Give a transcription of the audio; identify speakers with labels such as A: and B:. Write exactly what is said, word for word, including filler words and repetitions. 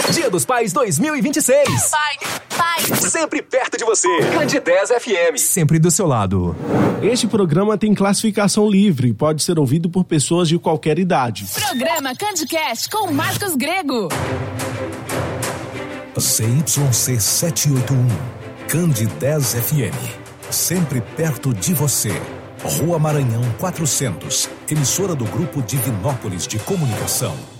A: Dia dos Pais dois mil e vinte e seis.
B: Pai, pai.
A: Sempre perto de você. Candidez F M. Sempre do seu lado.
C: Este programa tem classificação livre e pode ser ouvido por pessoas de qualquer idade.
B: Programa Candicast com Marcos Grego.
D: C Y C setecentos e oitenta e um. Candidez F M. Sempre perto de você. Rua Maranhão quatrocentos. Emissora do Grupo Divinópolis de Comunicação.